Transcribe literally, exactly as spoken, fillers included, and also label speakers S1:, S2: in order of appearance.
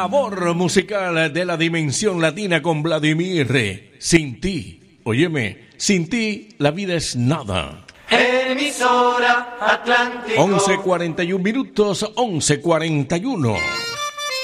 S1: sabor musical de la dimensión latina con Vladimir. Sin ti, óyeme, sin ti la vida es nada.
S2: Emisora Atlántico.
S1: once cuarenta y un minutos, once cuarenta y uno.